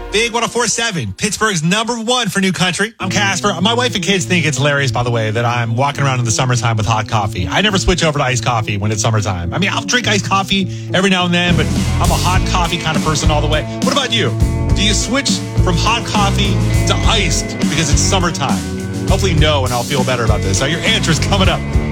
Big 104.7, Pittsburgh's #1 for new country. I'm Casper. My wife and kids think it's hilarious, by the way, that I'm walking around in the summertime with hot coffee. I never switch over to iced coffee when it's summertime. I mean, I'll drink iced coffee every now and then, but I'm a hot coffee kind of person all the way. What about you? Do you switch from hot coffee to iced because it's summertime? Hopefully no, and I'll feel better about this. So your answer's coming up.